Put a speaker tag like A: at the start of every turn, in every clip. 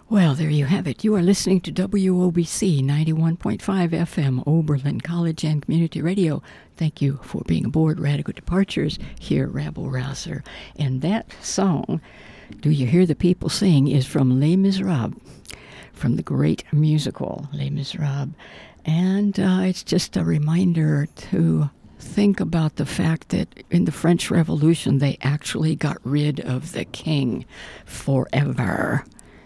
A: Well, there you have it. You are listening to WOBC 91.5 FM, Oberlin College and Community Radio. Thank you for being aboard Radical Departures here, Rabble Rouser. And that song, Do You Hear the People Sing, is from Les Miserables, from the great musical Les Miserables. And it's just a reminder to think about the fact that in the French Revolution, they actually got rid of the king forever.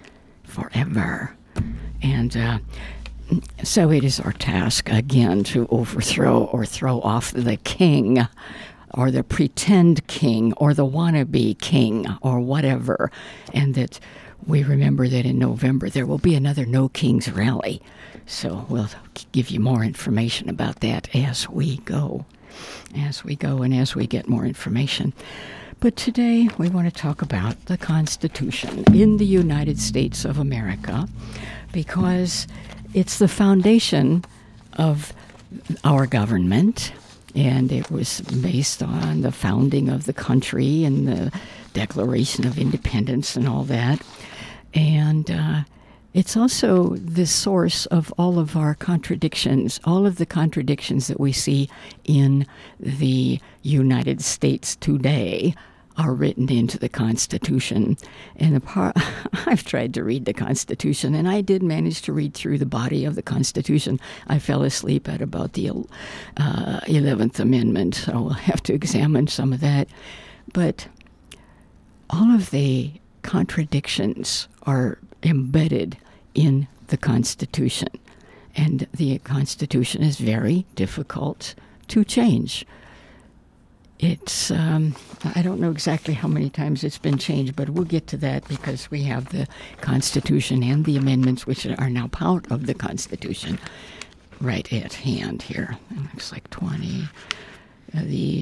A: And so it is our task again to overthrow or throw off the king or the pretend king or the wannabe king or whatever, and that we remember that in November there will be another No Kings rally. So we'll give you more information about that as we go and as we get more information. But today we want to talk about the Constitution in the United States of America, because it's the foundation of our government, and it was based on the founding of the country and the Declaration of Independence and all that. And it's also the source of all of our contradictions, all of the contradictions that we see in the United States today are written into the Constitution. And I've tried to read the Constitution, and I did manage to read through the body of the Constitution. I fell asleep at about the 11th Amendment, so we'll have to examine some of that. But all of the contradictions are embedded in the Constitution, and the Constitution is very difficult to change. It's, I don't know exactly how many times it's been changed, but we'll get to that because we have the Constitution and the amendments, which are now part of the Constitution, right at hand here. It looks like the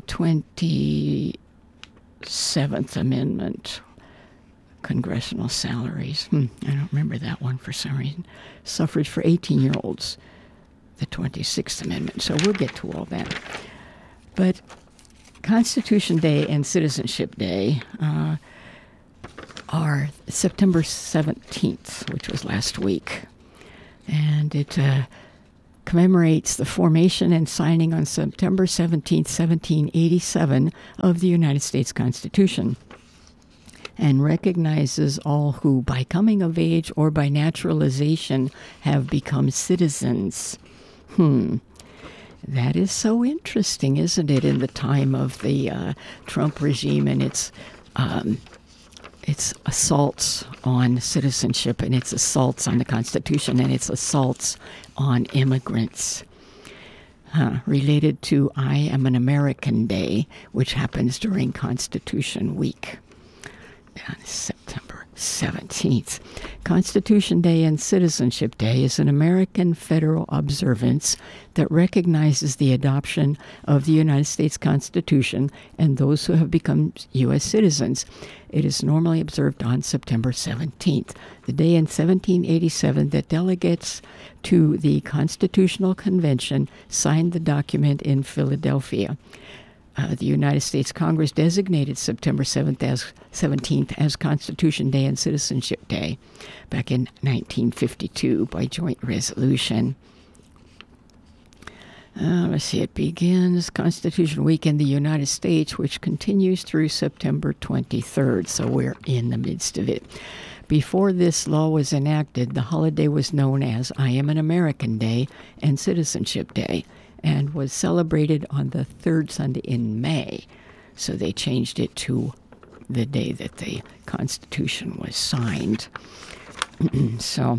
A: 27th Amendment, congressional salaries. I don't remember that one for some reason. Suffrage for 18-year-olds, the 26th Amendment. So we'll get to all that. But Constitution Day and Citizenship Day are September 17th, which was last week. And it commemorates the formation and signing on September 17th, 1787 of the United States Constitution, and recognizes all who, by coming of age or by naturalization, have become citizens. That is so interesting, isn't it, in the time of the Trump regime and its assaults on citizenship and its assaults on the Constitution and its assaults on immigrants. Related to I Am an American Day, which happens during Constitution Week on September 17th. Constitution Day and Citizenship Day is an American federal observance that recognizes the adoption of the United States Constitution and those who have become U.S. citizens. It is normally observed on September 17th, the day in 1787 that delegates to the Constitutional Convention signed the document in Philadelphia. The United States Congress designated September 17th as Constitution Day and Citizenship Day back in 1952 by joint resolution. Let's see, it begins Constitution Week in the United States, which continues through September 23rd, so we're in the midst of it. Before this law was enacted, the holiday was known as I Am an American Day and Citizenship Day, and was celebrated on the third Sunday in May. So they changed it to the day that the Constitution was signed. So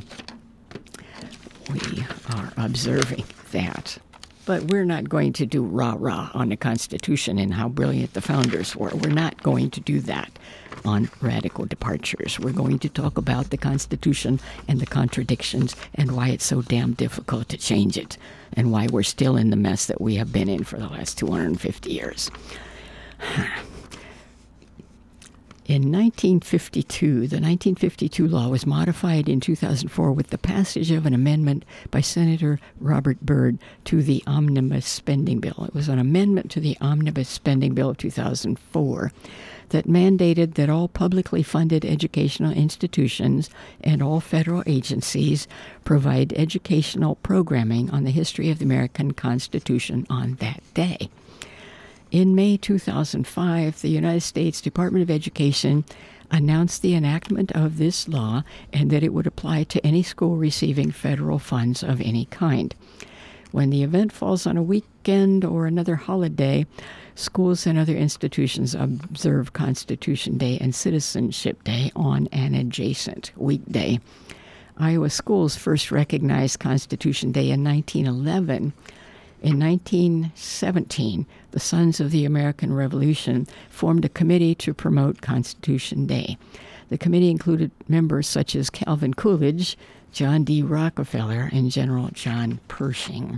A: we are observing that. But we're not going to do rah-rah on the Constitution and how brilliant the founders were. We're not going to do that on Radical Departures. We're going to talk about the Constitution and the contradictions and why it's so damn difficult to change it and why we're still in the mess that we have been in for the last 250 years. In 1952, the 1952 law was modified in 2004 with the passage of an amendment by Senator Robert Byrd to the Omnibus Spending Bill. It was an amendment to the Omnibus Spending Bill of 2004 that mandated that all publicly funded educational institutions and all federal agencies provide educational programming on the history of the American Constitution on that day. In May 2005, the United States Department of Education announced the enactment of this law and that it would apply to any school receiving federal funds of any kind. When the event falls on a weekend or another holiday, schools and other institutions observe Constitution Day and Citizenship Day on an adjacent weekday. Iowa schools first recognized Constitution Day in 1911. In 1917, the Sons of the American Revolution formed a committee to promote Constitution Day. The committee included members such as Calvin Coolidge, John D. Rockefeller, and General John Pershing.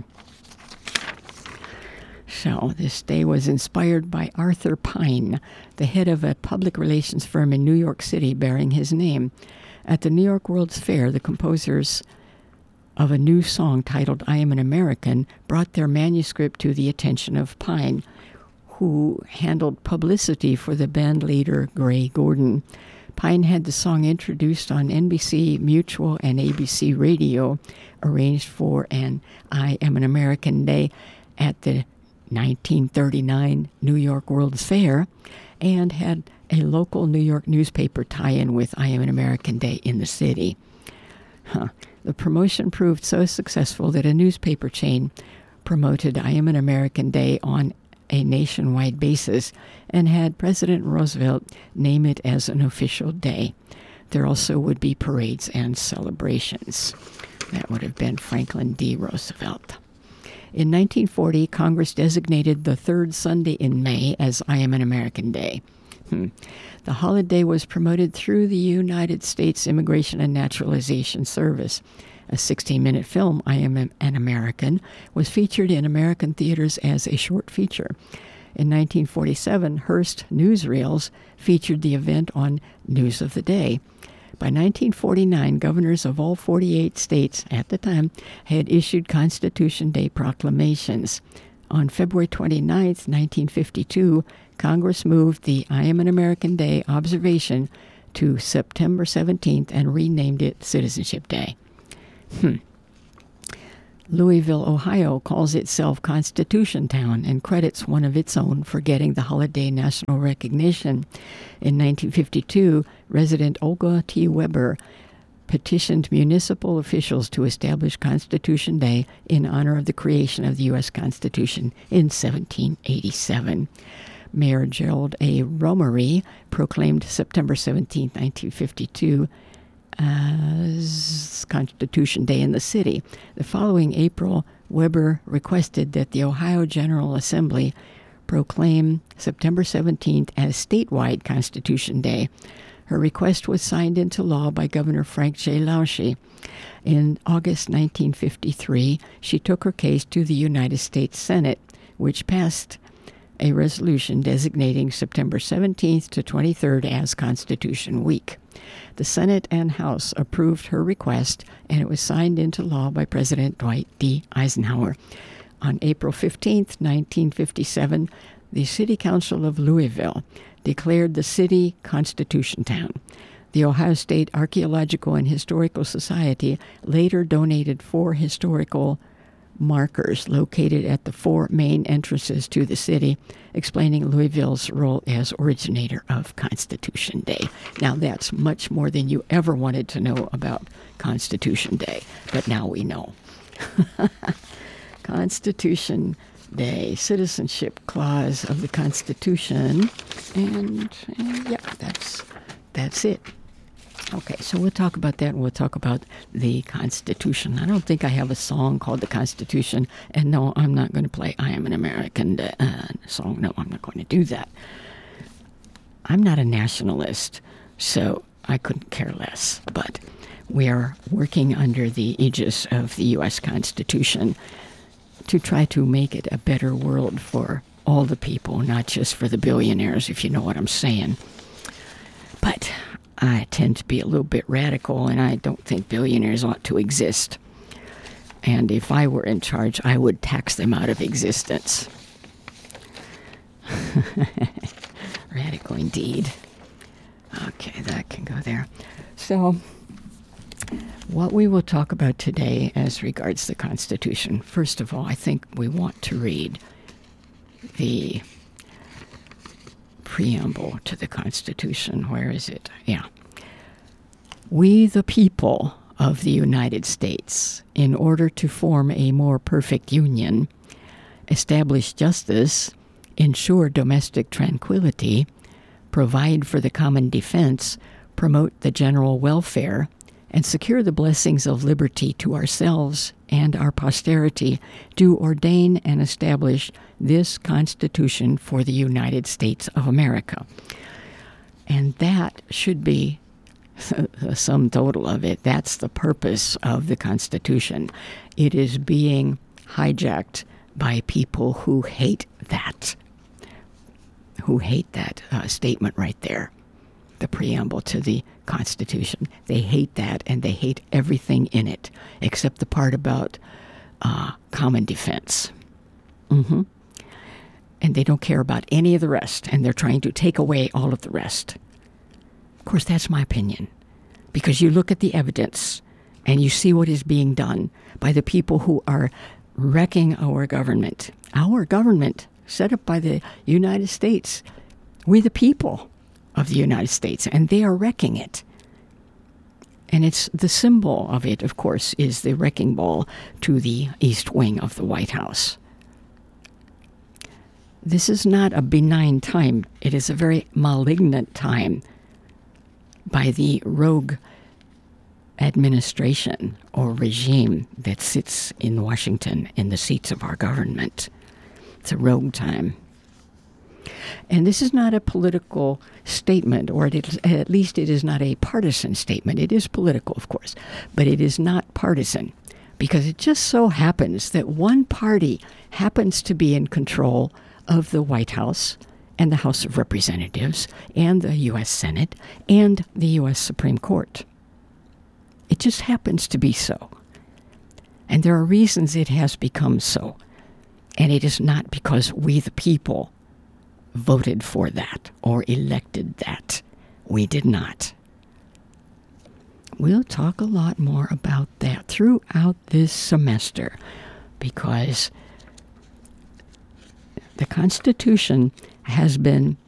A: So this day was inspired by Arthur Pine, the head of a public relations firm in New York City bearing his name. At the New York World's Fair, the composers of a new song titled I Am an American brought their manuscript to the attention of Pine, who handled publicity for the band leader Gray Gordon. Pine had the song introduced on NBC Mutual and ABC Radio, arranged for an I Am an American Day at the 1939 New York World's Fair, and had a local New York newspaper tie-in with I Am an American Day in the city. The promotion proved so successful that a newspaper chain promoted I Am an American Day on a nationwide basis and had President Roosevelt name it as an official day. There also would be parades and celebrations. That would have been Franklin D. Roosevelt. In 1940, Congress designated the third Sunday in May as I Am an American Day. The holiday was promoted through the United States Immigration and Naturalization Service. A 16-minute film, I Am an American, was featured in American theaters as a short feature. In 1947, Hearst newsreels featured the event on News of the Day. By 1949, governors of all 48 states at the time had issued Constitution Day proclamations. On February 29, 1952, Congress moved the I Am an American Day observation to September 17th and renamed it Citizenship Day. Louisville, Ohio calls itself Constitution Town and credits one of its own for getting the holiday national recognition. In 1952, resident Olga T. Weber petitioned municipal officials to establish Constitution Day in honor of the creation of the U.S. Constitution in 1787. Mayor Gerald A. Romery proclaimed September 17, 1952, as Constitution Day in the city. The following April, Weber requested that the Ohio General Assembly proclaim September 17th as statewide Constitution Day. Her request was signed into law by Governor Frank J. Lausche. In August 1953, she took her case to the United States Senate, which passed a resolution designating September 17th to 23rd as Constitution Week. The Senate and House approved her request, and it was signed into law by President Dwight D. Eisenhower. On April 15, 1957, the City Council of Louisville declared the city Constitution Town. The Ohio State Archaeological and Historical Society later donated 4 historical markers located at the 4 main entrances to the city, explaining Louisville's role as originator of Constitution Day. Now, that's much more than you ever wanted to know about Constitution Day, but now we know. Constitution Day, Citizenship Clause of the Constitution, and yeah, that's it. Okay, so we'll talk about that, and we'll talk about the Constitution. I don't think I have a song called the Constitution, and no, I'm not going to play I Am an American song. No, I'm not going to do that. I'm not a nationalist, so I couldn't care less, but we are working under the aegis of the U.S. Constitution to try to make it a better world for all the people, not just for the billionaires, if you know what I'm saying. I tend to be a little bit radical, and I don't think billionaires ought to exist. And if I were in charge, I would tax them out of existence. Radical indeed. Okay, that can go there. So, what we will talk about today as regards the Constitution, first of all, I think we want to read the preamble to the Constitution. Where is it? Yeah. We, the people of the United States, in order to form a more perfect union, establish justice, ensure domestic tranquility, provide for the common defense, promote the general welfare, and secure the blessings of liberty to ourselves and our posterity, do ordain and establish this Constitution for the United States of America. And that should be the sum total of it. That's the purpose of the Constitution. It is being hijacked by people who hate that, statement right there, the preamble to the Constitution. They hate that, and they hate everything in it, except the part about common defense. And they don't care about any of the rest, and they're trying to take away all of the rest. Of course, that's my opinion, because you look at the evidence and you see what is being done by the people who are wrecking our government set up by the United States. We the people of the United States, and they are wrecking it. And it's the symbol of it, of course, is the wrecking ball to the east wing of the White House. This is not a benign time. It is a very malignant time by the rogue administration or regime that sits in Washington in the seats of our government. It's a rogue time. And this is not a political statement, or at least it is not a partisan statement. It is political, of course, but it is not partisan, because it just so happens that one party happens to be in control of the White House and the House of Representatives and the U.S. Senate and the U.S. Supreme Court. It just happens to be so. And there are reasons it has become so. And it is not because we, the people, voted for that or elected that. We did not. We'll talk a lot more about that throughout this semester, because the Constitution has been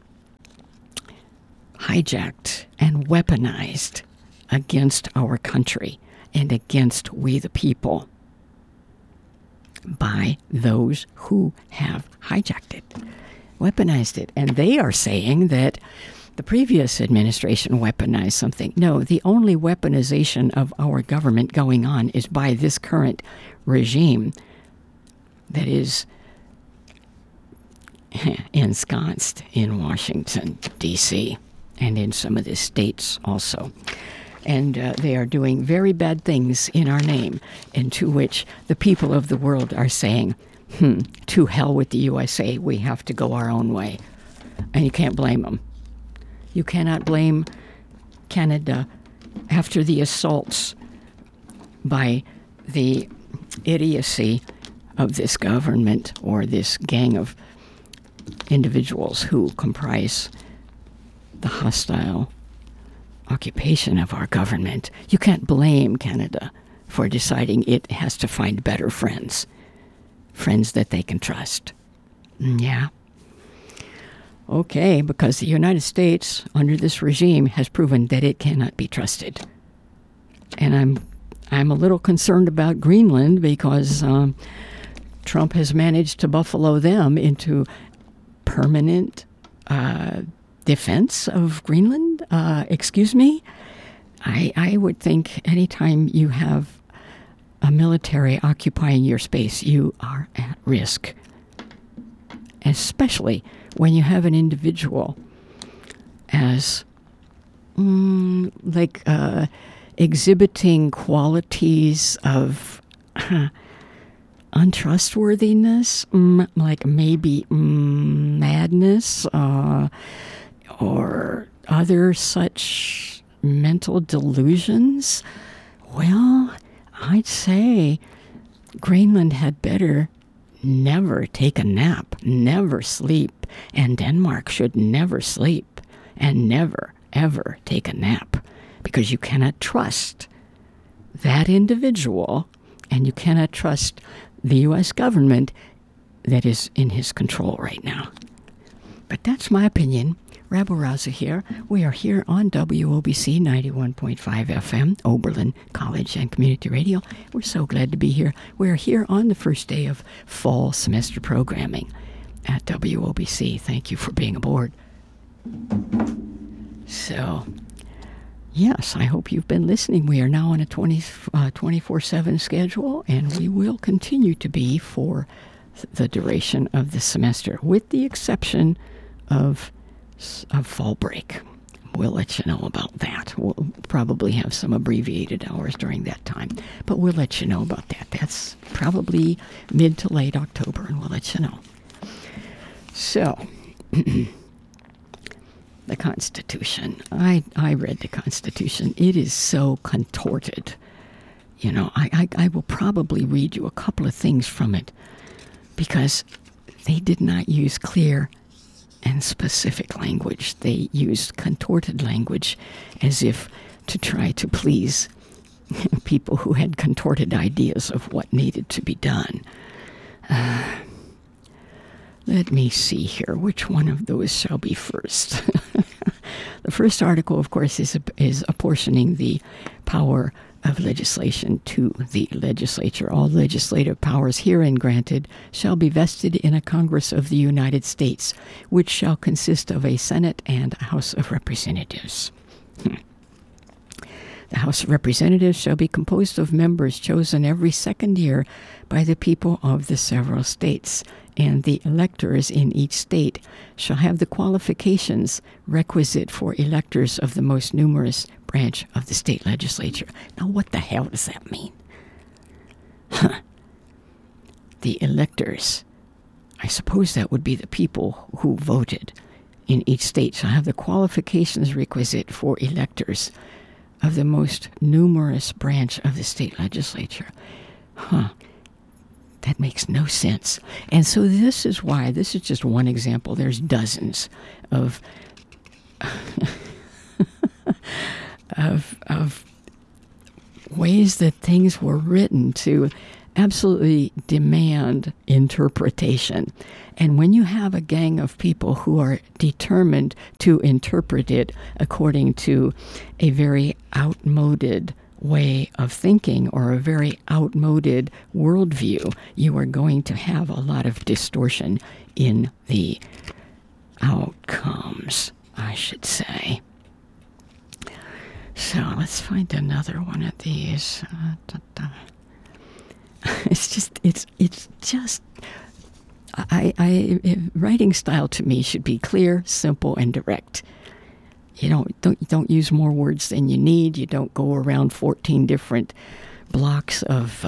A: hijacked and weaponized against our country and against we the people by those who have hijacked it, weaponized it. And they are saying that the previous administration weaponized something. No, the only weaponization of our government going on is by this current regime that is ensconced in Washington, D.C., and in some of the states also. And they are doing very bad things in our name, and to which the people of the world are saying, to hell with the USA, we have to go our own way. And you can't blame them. You cannot blame Canada after the assaults by the idiocy of this government or this gang of individuals who comprise the hostile occupation of our government. You can't blame Canada for deciding it has to find better friends that they can trust. Yeah. Okay, because the United States, under this regime, has proven that it cannot be trusted. And I'm a little concerned about Greenland, because Trump has managed to buffalo them into permanent defense of Greenland. Excuse me? I would think anytime you have a military occupying your space, you are at risk. Especially when you have an individual as exhibiting qualities of untrustworthiness, like maybe madness, or other such mental delusions, well, I'd say Greenland had better never take a nap, never sleep, and Denmark should never sleep and never, ever take a nap, because you cannot trust that individual, and you cannot trust the U.S. government that is in his control right now. But that's my opinion. Rabo Raza here. We are here on WOBC 91.5 FM, Oberlin College and Community Radio. We're so glad to be here. We're here on the first day of fall semester programming at WOBC. Thank you for being aboard. So, yes, I hope you've been listening. We are now on a 24/7 schedule, and we will continue to be for the duration of the semester, with the exception of fall break. We'll let you know about that. We'll probably have some abbreviated hours during that time, but we'll let you know about that. That's probably mid to late October, and we'll let you know. So, the Constitution. I read the Constitution. It is so contorted. You know, I will probably read you a couple of things from it, because they did not use clear and specific language. They used contorted language as if to try to please people who had contorted ideas of what needed to be done. Let me see here. Which one of those shall be first? The first article, of course, is apportioning the power of legislation to the legislature. All legislative powers herein granted shall be vested in a Congress of the United States, which shall consist of a Senate and a House of Representatives. The House of Representatives shall be composed of members chosen every second year by the people of the several states, and the electors in each state shall have the qualifications requisite for electors of the most numerous branch of the state legislature. Now, what the hell does that mean? The electors, I suppose that would be the people who voted in each state, shall have the qualifications requisite for electors of the most numerous branch of the state legislature. That makes no sense. And so this is why, this is just one example. There's dozens of of ways that things were written to absolutely demand interpretation. And when you have a gang of people who are determined to interpret it according to a very outmoded way of thinking or a very outmoded worldview, you are going to have a lot of distortion in the outcomes, I should say. So let's find another one of these. It's just, writing style to me should be clear, simple, and direct. You don't use more words than you need. You don't go around 14 different blocks of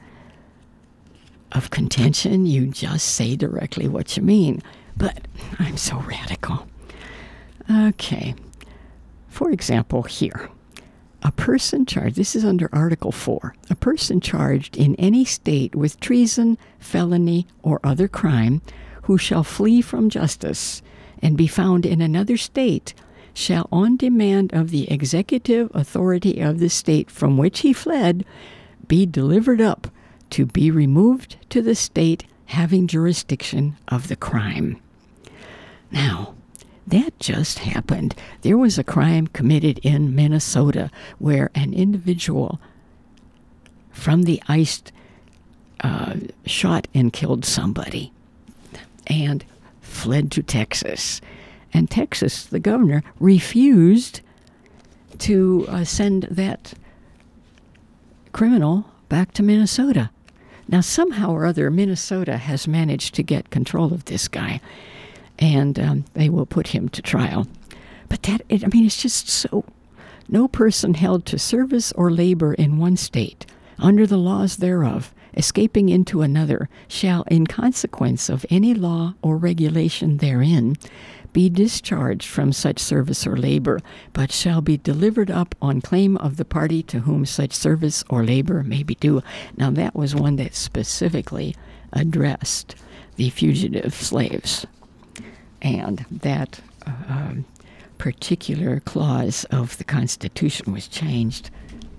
A: contention. You just say directly what you mean. But I'm so radical. Okay. For example, here. A person charged, this is under Article 4, a person charged in any state with treason, felony, or other crime, who shall flee from justice and be found in another state, shall, on demand of the executive authority of the state from which he fled, be delivered up to be removed to the state having jurisdiction of the crime. Now, that just happened. There was a crime committed in Minnesota where an individual from the ice shot and killed somebody and fled to Texas. And Texas, the governor, refused to send that criminal back to Minnesota. Now, somehow or other, Minnesota has managed to get control of this guy, and they will put him to trial. But it's just so, no person held to service or labor in one state, under the laws thereof, escaping into another, shall, in consequence of any law or regulation therein, be discharged from such service or labor, but shall be delivered up on claim of the party to whom such service or labor may be due. Now, that was one that specifically addressed the fugitive slaves. And that particular clause of the Constitution was changed.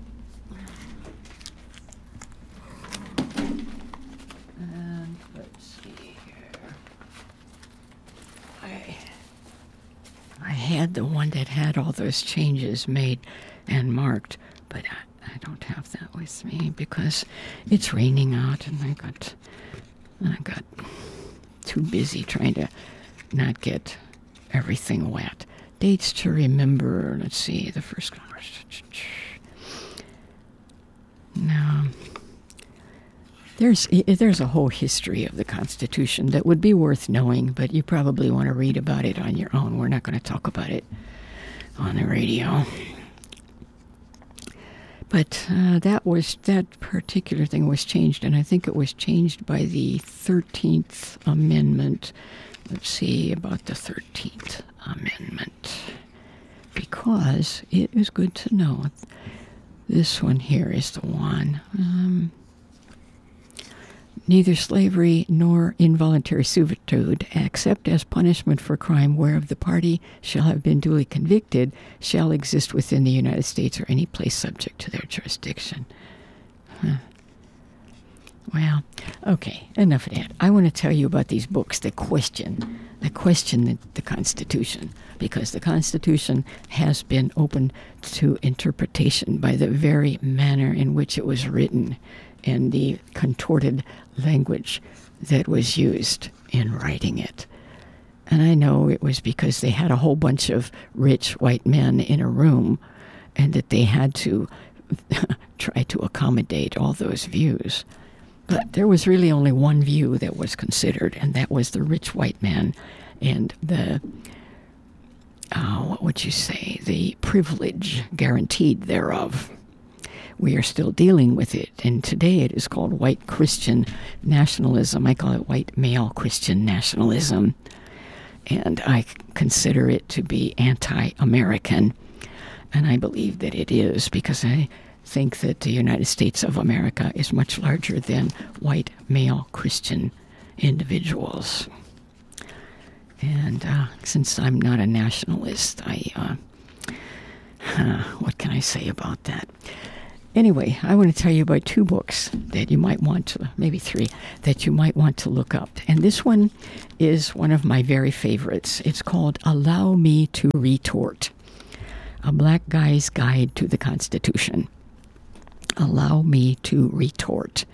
A: And let's see here. I had the one that had all those changes made and marked, but I don't have that with me because it's raining out and I got too busy trying to not get everything wet. Dates to remember. Let's see, the first Congress. Now, there's a whole history of the Constitution that would be worth knowing, but you probably want to read about it on your own. We're not going to talk about it on the radio. But that particular thing was changed, and I think it was changed by the 13th Amendment. Let's see about the 13th Amendment, because it is good to know. This one here is the one. Neither slavery nor involuntary servitude, except as punishment for crime whereof the party shall have been duly convicted, shall exist within the United States or any place subject to their jurisdiction. Well, okay, enough of that. I want to tell you about these books that question the Constitution, because the Constitution has been open to interpretation by the very manner in which it was written and the contorted language that was used in writing it. And I know it was because they had a whole bunch of rich white men in a room and that they had to try to accommodate all those views. But there was really only one view that was considered, and that was the rich white man and the, what would you say, the privilege guaranteed thereof. We are still dealing with it, and today it is called white Christian nationalism. I call it white male Christian nationalism, and I consider it to be anti-American, and I believe that it is, because I think that the United States of America is much larger than white male Christian individuals. And since I'm not a nationalist, what can I say about that? Anyway, I want to tell you about two books that you might want to, maybe three, that you might want to look up. And this one is one of my very favorites. It's called Allow Me to Retort, A Black Guy's Guide to the Constitution. Allow Me to Retort.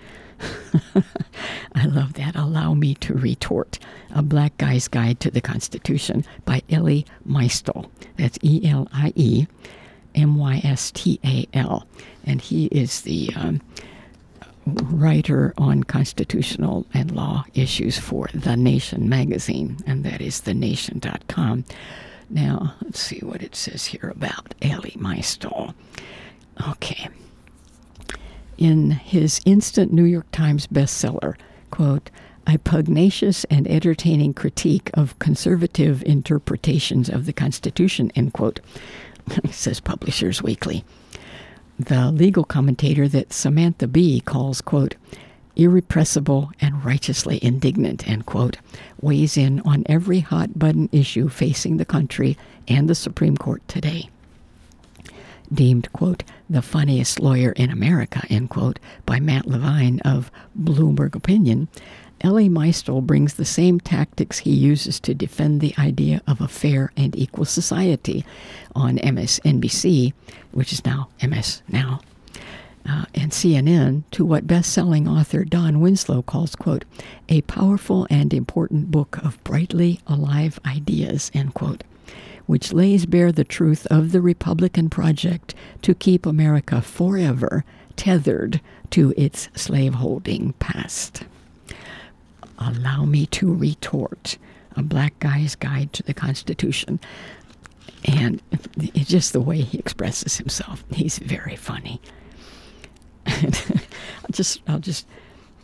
A: I love that. Allow Me to Retort, A Black Guy's Guide to the Constitution by Elie Mystal. That's Elie-Mystal. And he is the writer on constitutional and law issues for The Nation magazine, and that is thenation.com. Now, let's see what it says here about Elie Mystal. Okay. In his instant New York Times bestseller, quote, a pugnacious and entertaining critique of conservative interpretations of the Constitution, end quote, says Publishers Weekly. The legal commentator that Samantha Bee calls, quote, irrepressible and righteously indignant, end quote, weighs in on every hot-button issue facing the country and the Supreme Court today. Deemed, quote, the funniest lawyer in America, end quote, by Matt Levine of Bloomberg Opinion, Elie Mystal brings the same tactics he uses to defend the idea of a fair and equal society on MSNBC, which is now MS Now, and CNN, to what best-selling author Don Winslow calls, quote, a powerful and important book of brightly alive ideas, end quote, which lays bare the truth of the Republican project to keep America forever tethered to its slaveholding past. Allow Me to Retort, A Black Guy's Guide to the Constitution. And it's just the way he expresses himself. He's very funny. I'll just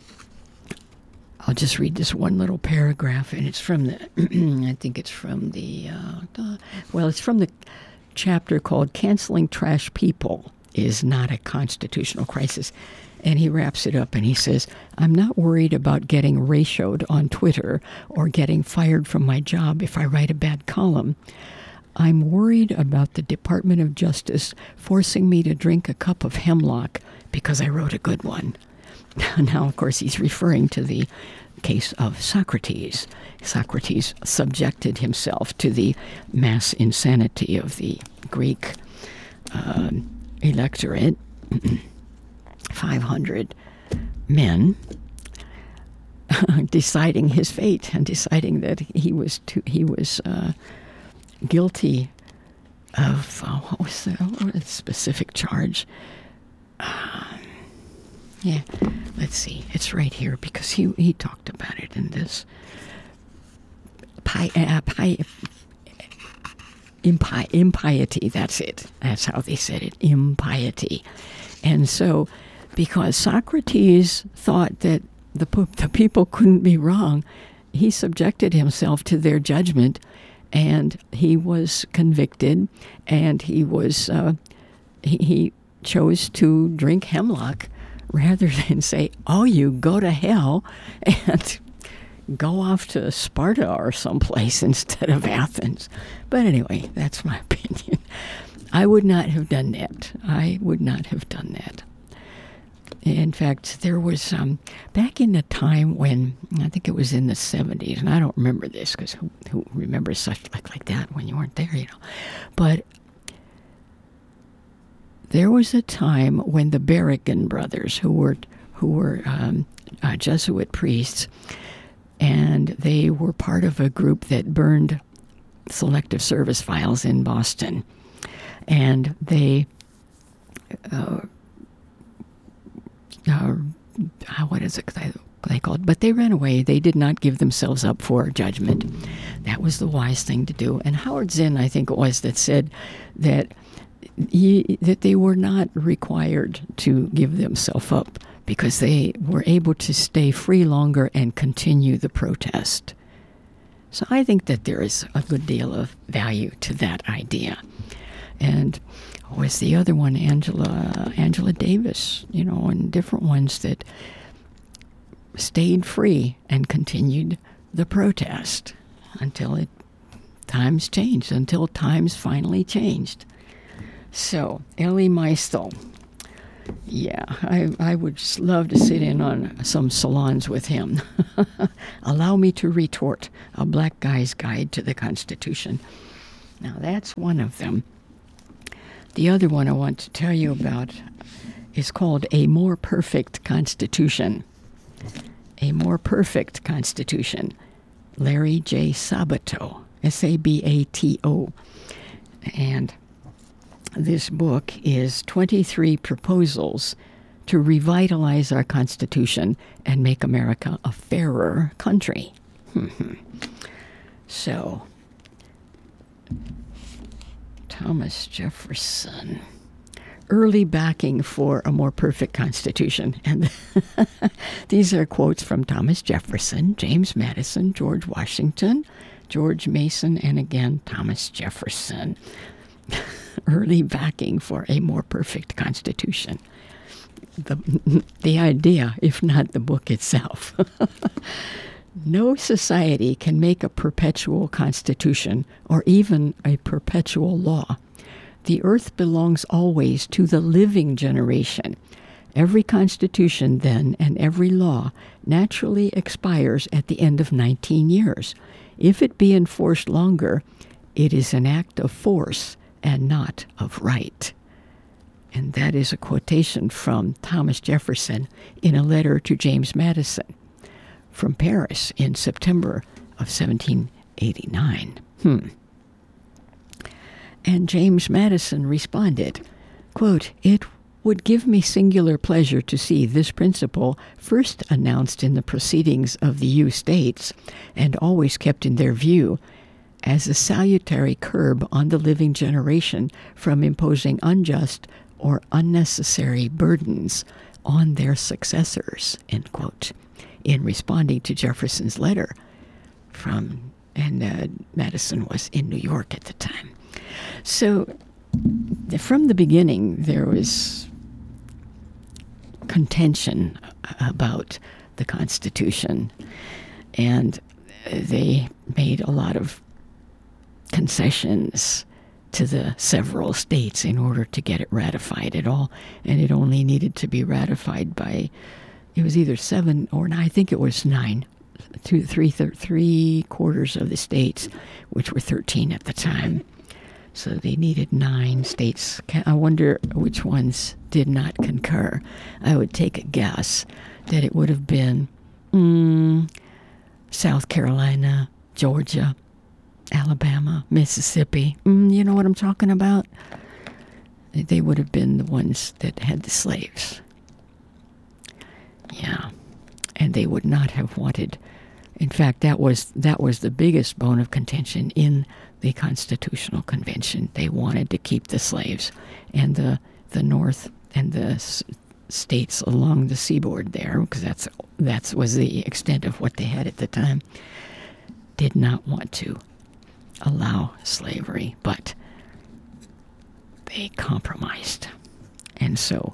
A: I'll just read this one little paragraph, and it's from the, I think it's from the, it's from the chapter called Canceling Trash People is Not a Constitutional Crisis. And he wraps it up and he says, I'm not worried about getting ratioed on Twitter or getting fired from my job if I write a bad column. I'm worried about the Department of Justice forcing me to drink a cup of hemlock because I wrote a good one. Now, of course, he's referring to the case of Socrates. Socrates subjected himself to the mass insanity of the Greek electorate. 500 men deciding his fate and deciding that he was guilty of what was the specific charge? Let's see. It's right here because he talked about it in this impiety. That's it. That's how they said it. Impiety. And so, because Socrates thought that the people couldn't be wrong, he subjected himself to their judgment, and he was convicted, and he was he chose to drink hemlock rather than say, "Oh, you go to hell," and go off to Sparta or someplace instead of Athens. But anyway, that's my opinion. I would not have done that. I would not have done that. In fact, there was, back in the time when, I think it was in the 70s, and I don't remember this because who remembers such like that when you weren't there, you know. But there was a time when the Berrigan brothers, who were Jesuit priests, and they were part of a group that burned Selective Service files in Boston. And they, what is it they called? But they ran away. They did not give themselves up for judgment. That was the wise thing to do. And Howard Zinn, I think it was, that said that that they were not required to give themselves up because they were able to stay free longer and continue the protest. So I think that there is a good deal of value to that idea. And was the other one, Angela Davis, you know, and different ones that stayed free and continued the protest until times changed, until times finally changed. So, Elie Mystal, yeah, I would just love to sit in on some salons with him. Allow me to retort, A Black Guy's Guide to the Constitution. Now, that's one of them. The other one I want to tell you about is called A More Perfect Constitution. A More Perfect Constitution. Larry J. Sabato, Sabato. And this book is 23 proposals to revitalize our Constitution and make America a fairer country. So, Thomas Jefferson, early backing for a more perfect Constitution. And these are quotes from Thomas Jefferson, James Madison, George Washington, George Mason, and again, Thomas Jefferson. Early backing for a more perfect Constitution. The idea, if not the book itself. No society can make a perpetual constitution or even a perpetual law. The earth belongs always to the living generation. Every constitution, then, and every law naturally expires at the end of 19 years. If it be enforced longer, it is an act of force and not of right. And that is a quotation from Thomas Jefferson in a letter to James Madison from Paris in September of 1789. And James Madison responded, quote, "It would give me singular pleasure to see this principle first announced in the proceedings of the U-States and always kept in their view as a salutary curb on the living generation from imposing unjust or unnecessary burdens on their successors," end quote. in responding to Jefferson's letter and Madison was in New York at the time. So from the beginning, there was contention about the Constitution, and they made a lot of concessions to the several states in order to get it ratified at all, and it only needed to be ratified by, it was either 7 or 9, I think it was 9, three quarters of the states, which were 13 at the time. So they needed 9 states. I wonder which ones did not concur. I would take a guess that it would have been South Carolina, Georgia, Alabama, Mississippi. You know what I'm talking about? They would have been the ones that had the slaves. Yeah. And they would not have wanted. In fact, that was the biggest bone of contention in the Constitutional Convention. They wanted to keep the slaves, and the North and the states along the seaboard there, because that was the extent of what they had at the time, did not want to allow slavery, but they compromised. And so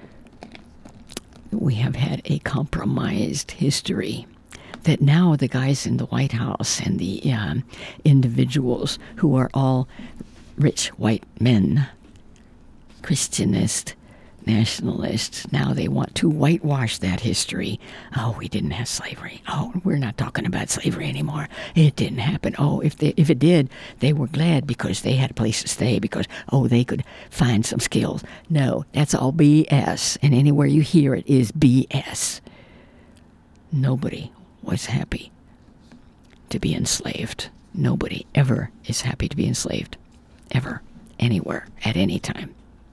A: we have had a compromised history that now the guys in the White House and the individuals who are all rich white men, Christianist, nationalists, now they want to whitewash that history. Oh, we didn't have slavery. Oh, we're not talking about slavery anymore. It didn't happen. Oh, if it did, they were glad because they had a place to stay because, oh, they could find some skills. No, that's all BS. And anywhere you hear it is BS. Nobody was happy to be enslaved. Nobody ever is happy to be enslaved. Ever. Anywhere. At any time.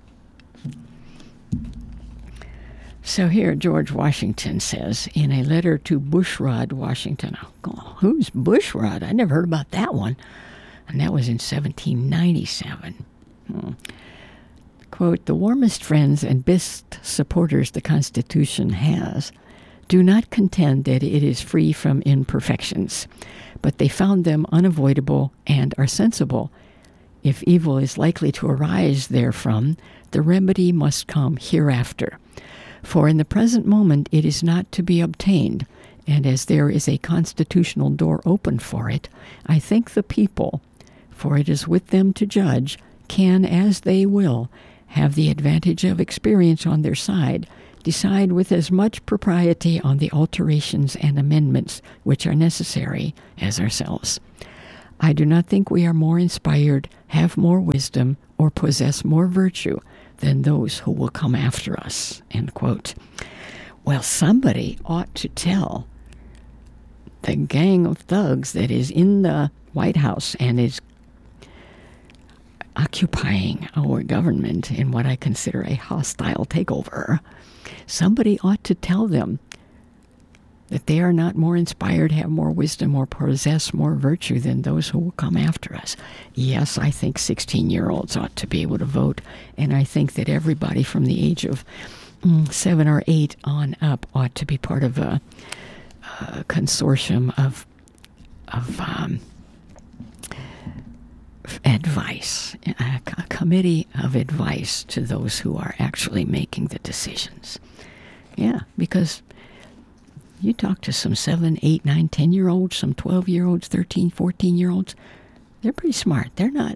A: So here George Washington says in a letter to Bushrod Washington. Oh, who's Bushrod? I never heard about that one. And that was in 1797. Quote, the warmest friends and best supporters the Constitution has do not contend that it is free from imperfections, but they found them unavoidable and are sensible. If evil is likely to arise therefrom, the remedy must come hereafter. For in the present moment it is not to be obtained, and as there is a constitutional door open for it, I think the people, for it is with them to judge, can, as they will, have the advantage of experience on their side, decide with as much propriety on the alterations and amendments which are necessary as ourselves. I do not think we are more inspired, have more wisdom, or possess more virtue than those who will come after us. End quote. Well, somebody ought to tell the gang of thugs that is in the White House and is occupying our government in what I consider a hostile takeover. Somebody ought to tell them that they are not more inspired, have more wisdom, or possess more virtue than those who will come after us. Yes, I think 16-year-olds ought to be able to vote, and I think that everybody from the age of 7 or 8 on up ought to be part of a consortium of advice, a committee of advice to those who are actually making the decisions. Yeah, because you talk to some 7, 8, 9, 10-year-olds, some 12-year-olds, 13, 14-year-olds, they're pretty smart. They're not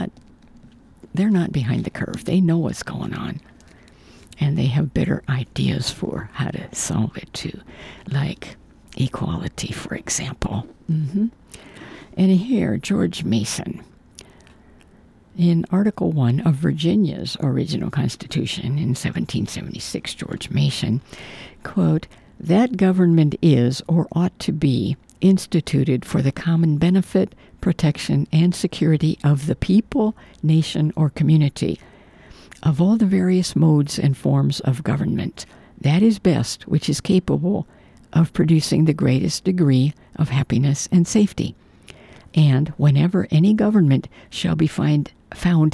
A: behind the curve. They know what's going on. And they have better ideas for how to solve it too. Like equality, for example. And here, George Mason, in Article 1 of Virginia's original Constitution in 1776, George Mason, quote, that government is, or ought to be, instituted for the common benefit, protection, and security of the people, nation, or community. Of all the various modes and forms of government, that is best which is capable of producing the greatest degree of happiness and safety. And whenever any government shall be found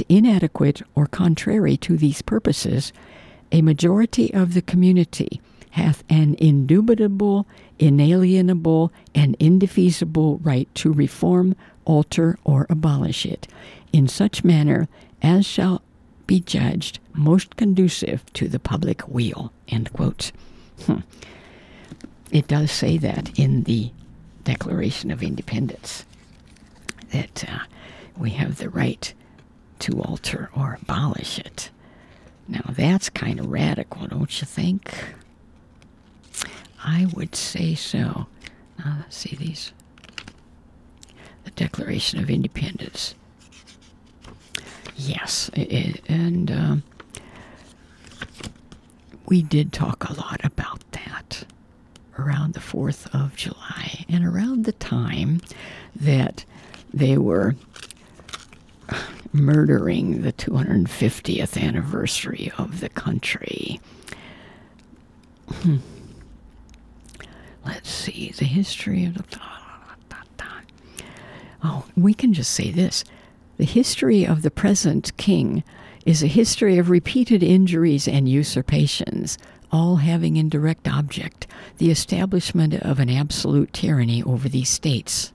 A: inadequate or contrary to these purposes, a majority of the community hath an indubitable, inalienable, and indefeasible right to reform, alter, or abolish it, in such manner as shall be judged most conducive to the public weal." End quote. It does say that in the Declaration of Independence, that we have the right to alter or abolish it. Now that's kind of radical, don't you think? I would say so. Let's see these. The Declaration of Independence. Yes, and we did talk a lot about that around the 4th of July and around the time that they were murdering the 250th anniversary of the country. Let's see, the history of the... Oh, we can just say this. The history of the present king is a history of repeated injuries and usurpations, all having in direct object the establishment of an absolute tyranny over these states.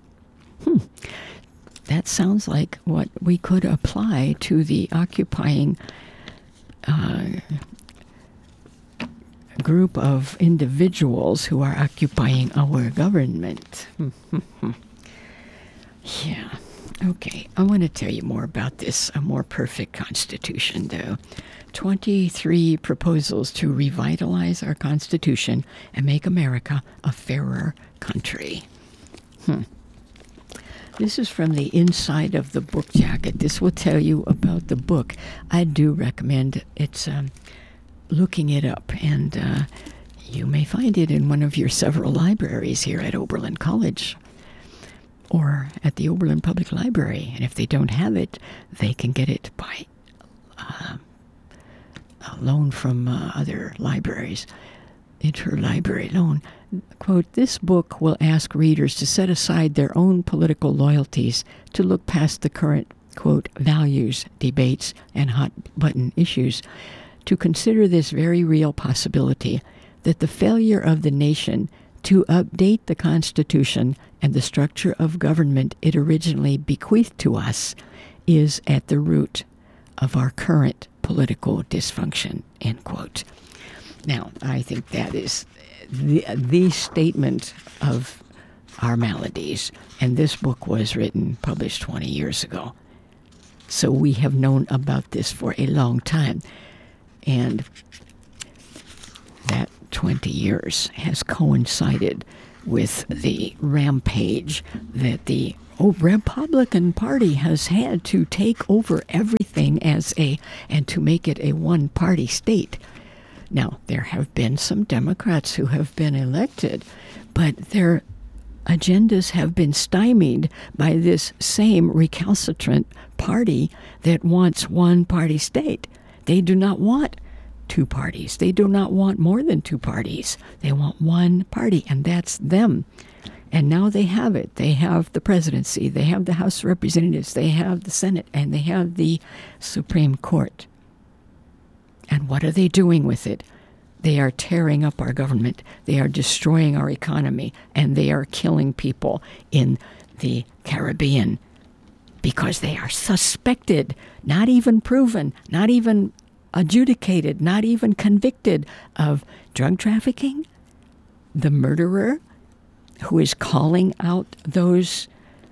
A: That sounds like what we could apply to the occupying group of individuals who are occupying our government. Yeah. Okay, I want to tell you more about this, a more perfect constitution, though. 23 proposals to revitalize our constitution and make America a fairer country. This is from the inside of the book jacket. This will tell you about the book. I do recommend it's looking it up, and you may find it in one of your several libraries here at Oberlin College or at the Oberlin Public Library. And if they don't have it, they can get it by a loan from other libraries. Interlibrary loan. Quote, "This book will ask readers to set aside their own political loyalties, to look past the current, quote, values, debates, and hot-button issues, to consider this very real possibility that the failure of the nation to update the Constitution and the structure of government it originally bequeathed to us is at the root of our current political dysfunction," end quote. Now, I think that is the statement of our maladies, and this book was published 20 years ago. So we have known about this for a long time, and that 20 years has coincided with the rampage that the Republican Party has had to take over everything and to make it a one-party state. Now, there have been some Democrats who have been elected, but their agendas have been stymied by this same recalcitrant party that wants one-party state. They do not want two parties. They do not want more than two parties. They want one party, and that's them. And now they have it. They have the presidency. They have the House of Representatives. They have the Senate, and they have the Supreme Court. And what are they doing with it? They are tearing up our government. They are destroying our economy, and they are killing people in the Caribbean because they are suspected, not even proven, not even adjudicated, not even convicted of drug trafficking. The murderer who is calling out those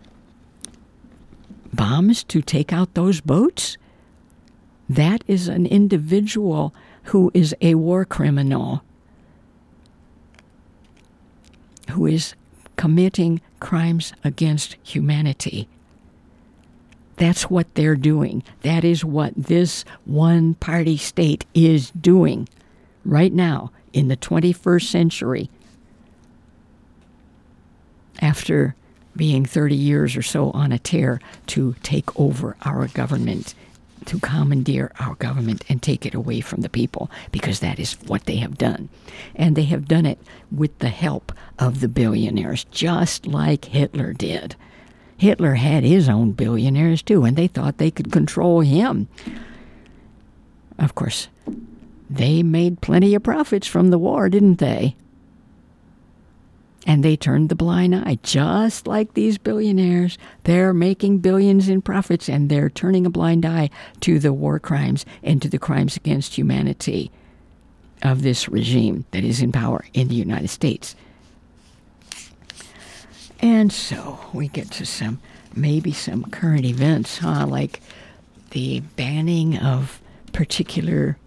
A: bombs to take out those boats, that is an individual who is a war criminal, who is committing crimes against humanity. That's what they're doing. That is what this one-party state is doing right now in the 21st century, after being 30 years or so on a tear to take over our government, to commandeer our government and take it away from the people, because that is what they have done. And they have done it with the help of the billionaires, just like Hitler did. Hitler had his own billionaires too, and they thought they could control him. Of course, they made plenty of profits from the war, didn't they? And they turned the blind eye, just like these billionaires. They're making billions in profits, and they're turning a blind eye to the war crimes and to the crimes against humanity of this regime that is in power in the United States. And so we get to maybe some current events, like the banning of particular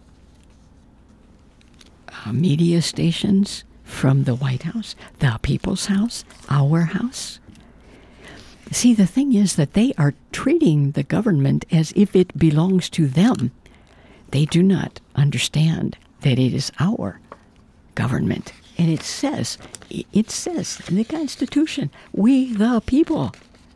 A: media stations from the White House, the People's House, our house. See, the thing is that they are treating the government as if it belongs to them. They do not understand that it is our government. And it says in the Constitution, we the people.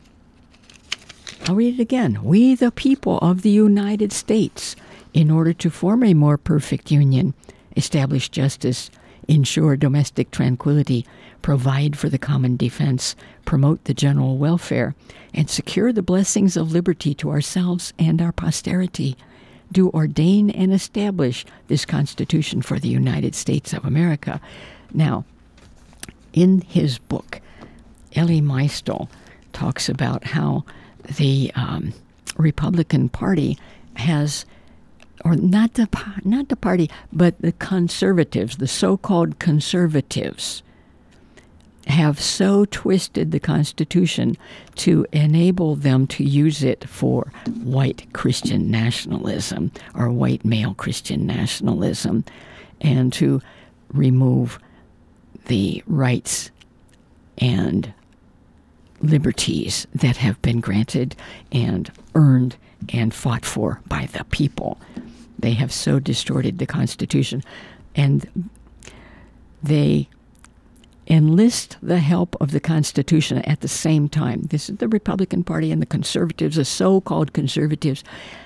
A: I'll read it again. We the people of the United States, in order to form a more perfect union, establish justice, ensure domestic tranquility, provide for the common defense, promote the general welfare, and secure the blessings of liberty to ourselves and our posterity, do ordain and establish this Constitution for the United States of America. Now, in his book, Elie Mystal talks about how the Republican Party has, or not the party, but the conservatives, the so-called conservatives, have so twisted the Constitution to enable them to use it for white Christian nationalism or white male Christian nationalism, and to remove the rights and liberties that have been granted and earned and fought for by the people. They have so distorted the Constitution, and they enlist the help of the Constitution at the same time. This is the Republican Party and the conservatives, the so-called conservatives,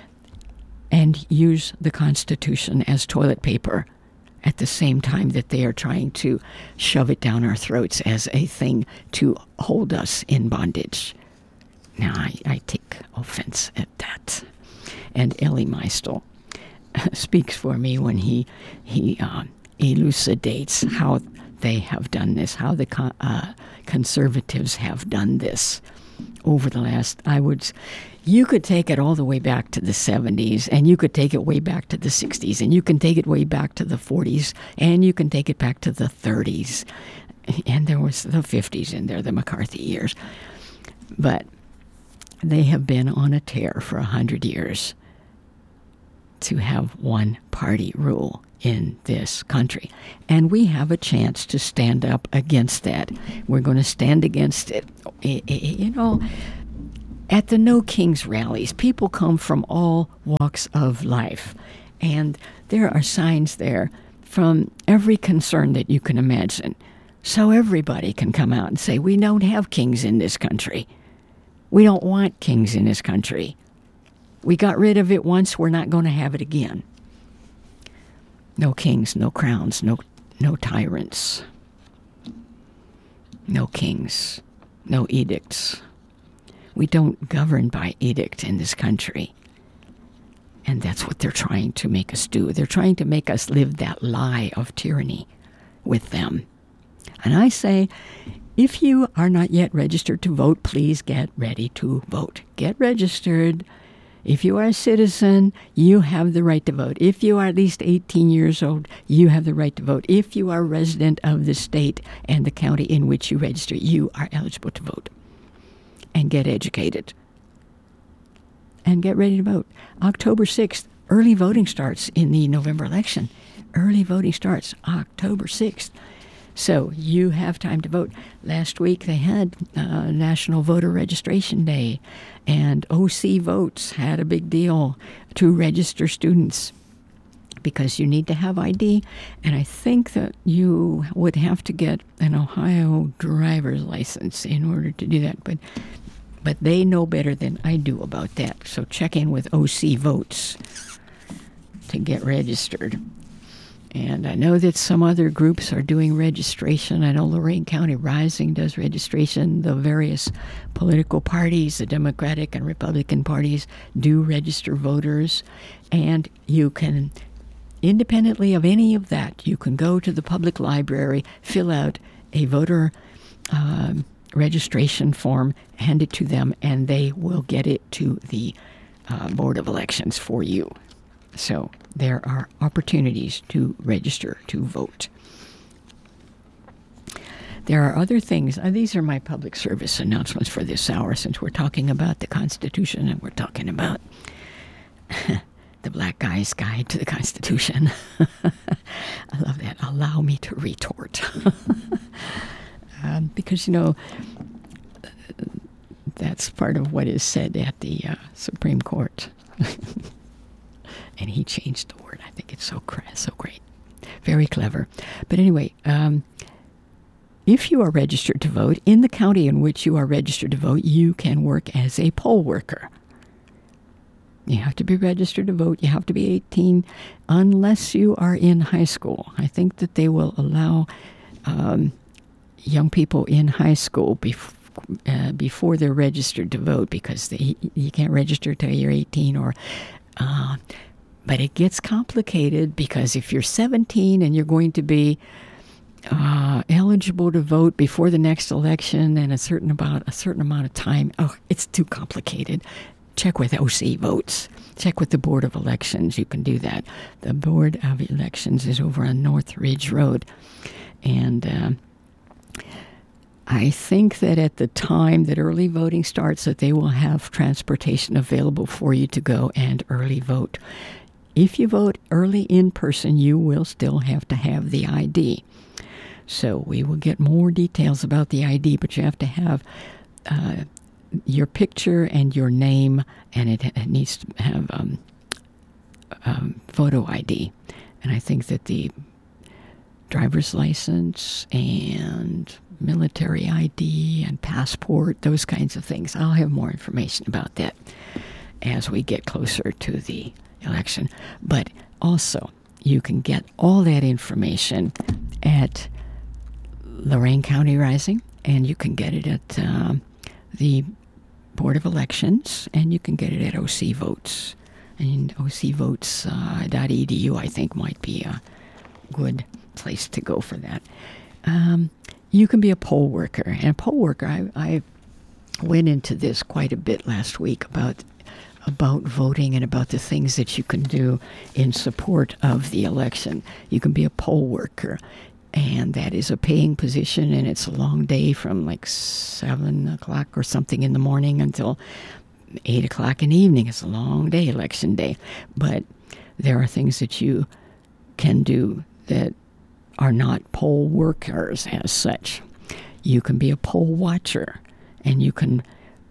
A: and use the Constitution as toilet paper at the same time that they are trying to shove it down our throats as a thing to hold us in bondage. Now, I take offense at that. And Elie Mystal speaks for me when he elucidates how they have done this, how the conservatives have done this over the last, you could take it all the way back to the 70s, and you could take it way back to the 60s, and you can take it way back to the 40s, and you can take it back to the 30s. And there was the 50s in there, the McCarthy years. But they have been on a tear for 100 years to have one-party rule in this country. And we have a chance to stand up against that. We're going to stand against it. You know, at the No Kings rallies, people come from all walks of life. And there are signs there from every concern that you can imagine. So everybody can come out and say, we don't have kings in this country. We don't want kings in this country. We got rid of it once, we're not going to have it again. No kings, no crowns, no tyrants. No kings, no edicts. We don't govern by edict in this country. And that's what they're trying to make us do. They're trying to make us live that lie of tyranny with them. And I say, if you are not yet registered to vote, please get ready to vote. Get registered. If you are a citizen, you have the right to vote. If you are at least 18 years old, you have the right to vote. If you are a resident of the state and the county in which you register, you are eligible to vote. And get educated. And get ready to vote. October 6th, early voting starts in the November election. Early voting starts October 6th. So you have time to vote. Last week they had National Voter Registration Day, and OC Votes had a big deal to register students because you need to have ID, and I think that you would have to get an Ohio driver's license in order to do that, but they know better than I do about that. So check in with OC Votes to get registered. And I know that some other groups are doing registration. I know Lorain County Rising does registration. The various political parties, the Democratic and Republican parties, do register voters. And you can independently of any of that, you can go to the public library, fill out a voter registration form, hand it to them, and they will get it to the Board of Elections for you. So there are opportunities to register to vote. There are other things. These are my public service announcements for this hour, since we're talking about the Constitution and we're talking about the Black Guy's Guide to the Constitution. I love that. Allow me to retort. Because, that's part of what is said at the Supreme Court. And he changed the word. I think it's so great. Very clever. But anyway, if you are registered to vote, in the county in which you are registered to vote, you can work as a poll worker. You have to be registered to vote. You have to be 18 unless you are in high school. I think that they will allow young people in high school before they're registered to vote, because you can't register till you're 18 but it gets complicated, because if you're 17 and you're going to be eligible to vote before the next election and a certain amount of time, it's too complicated. Check with OC Votes. Check with the Board of Elections. You can do that. The Board of Elections is over on North Ridge Road. And I think that at the time that early voting starts, that they will have transportation available for you to go and early vote. If you vote early in person, you will still have to have the ID. So we will get more details about the ID, but you have to have your picture and your name, and it needs to have photo ID. And I think that the driver's license and military ID and passport, those kinds of things, I'll have more information about that as we get closer to the election. But also, you can get all that information at Lorain County Rising, and you can get it at the Board of Elections, and you can get it at OC Votes. And ocvotes.edu, I think, might be a good place to go for that. You can be a poll worker. And a poll worker, I went into this quite a bit last week about voting and about the things that you can do in support of the election. You can be a poll worker, and that is a paying position, and it's a long day from like 7 o'clock or something in the morning until 8 o'clock in the evening. It's a long day, election day. But there are things that you can do that are not poll workers as such. You can be a poll watcher, and you can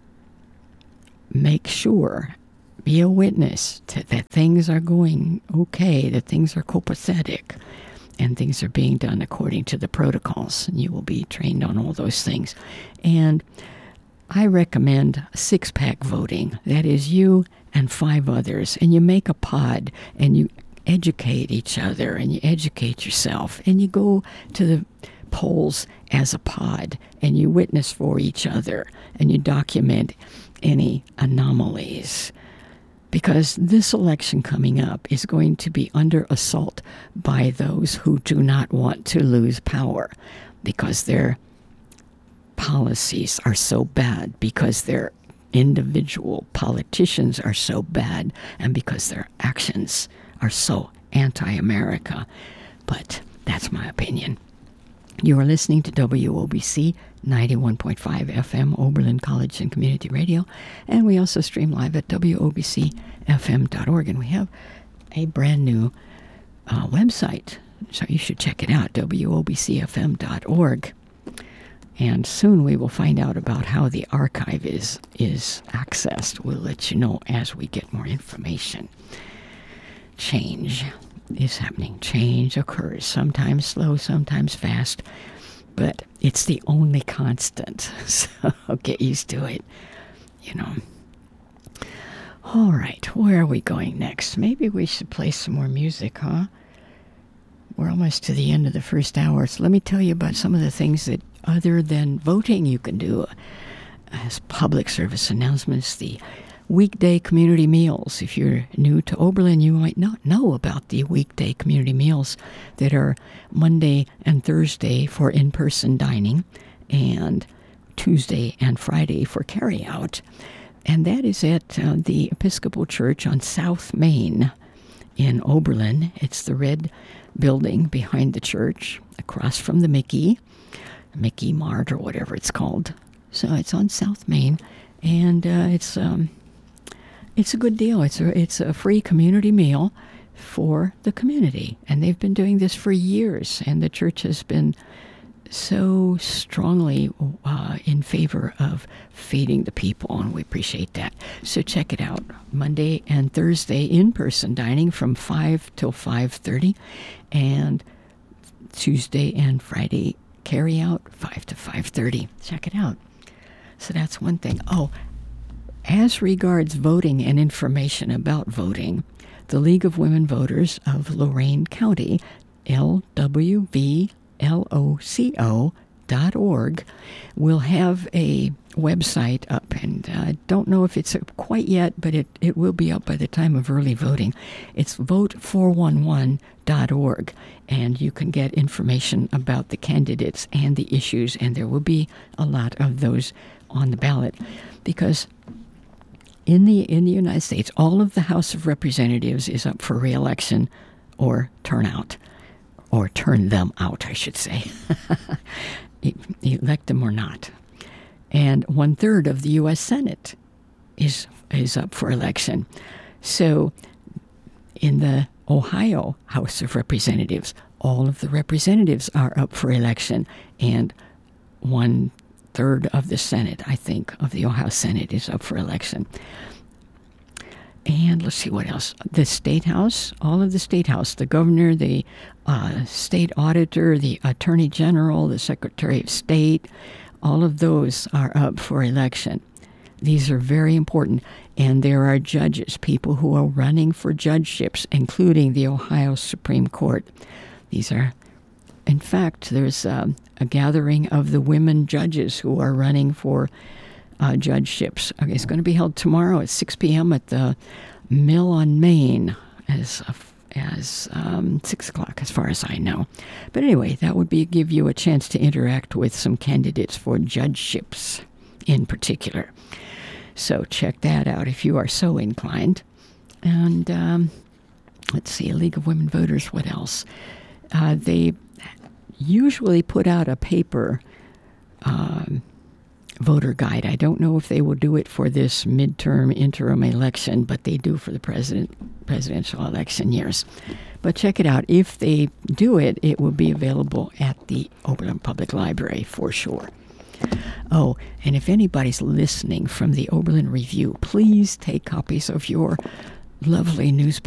A: make sure, be a witness that things are going okay, that things are copacetic, and things are being done according to the protocols. And you will be trained on all those things. And I recommend 6-pack voting. That is you and 5 others. And you make a pod, and you educate each other, and you educate yourself, and you go to the polls as a pod, and you witness for each other, and you document any anomalies. Because this election coming up is going to be under assault by those who do not want to lose power, because their policies are so bad, because their individual politicians are so bad, and because their actions are so anti-America. But that's my opinion. You are listening to WOBC 91.5 FM, Oberlin College and Community Radio, and we also stream live at WOBCFM.org, and we have a brand new website, so you should check it out, WOBCFM.org. And soon we will find out about how the archive is accessed. We'll let you know as we get more information. Change is happening. Change occurs, sometimes slow, sometimes fast, but it's the only constant. So get used to it, All right, where are we going next? Maybe we should play some more music, huh? We're almost to the end of the first hour, so let me tell you about some of the things that, other than voting, you can do as public service announcements. The weekday community meals. If you're new to Oberlin, you might not know about the weekday community meals that are Monday and Thursday for in-person dining and Tuesday and Friday for carry-out. And that is at the Episcopal Church on South Main in Oberlin. It's the red building behind the church, across from the Mickey Mart or whatever it's called. So it's on South Main, and it's a good deal. It's a free community meal for the community, and they've been doing this for years, and the church has been so strongly in favor of feeding the people, and we appreciate that. So check it out. Monday and Thursday in-person dining from 5 till 5:30, and Tuesday and Friday carry out 5 to 5:30. Check it out. So that's one thing. Oh, as regards voting and information about voting, the League of Women Voters of Lorain County, LWVLOCO.org, will have a website up, and I don't know if it's up quite yet, but it will be up by the time of early voting. It's vote411.org, and you can get information about the candidates and the issues, and there will be a lot of those on the ballot, because in the United States, all of the House of Representatives is up for re-election or turnout, or turn them out, I should say. Elect them or not. And 1/3 of the U.S. Senate is up for election. So in the Ohio House of Representatives, all of the representatives are up for election, and 1/3 of the Senate, I think, of the Ohio Senate is up for election. And let's see what else. The State House, all of the State House, the governor, the state auditor, the attorney general, the secretary of state, all of those are up for election. These are very important. And there are judges, people who are running for judgeships, including the Ohio Supreme Court. These are, in fact, there's a gathering of the women judges who are running for judgeships. Okay, it's going to be held tomorrow at 6 p.m. at the Mill on Main as 6 o'clock, as far as I know. But anyway, that would give you a chance to interact with some candidates for judgeships in particular. So check that out if you are so inclined. And let's see, a League of Women Voters, what else? They usually put out a paper voter guide. I don't know if they will do it for this midterm interim election, but they do for the presidential election years. But check it out. If they do it, it will be available at the Oberlin Public Library for sure. Oh, and if anybody's listening from the Oberlin Review, please take copies of your lovely newspaper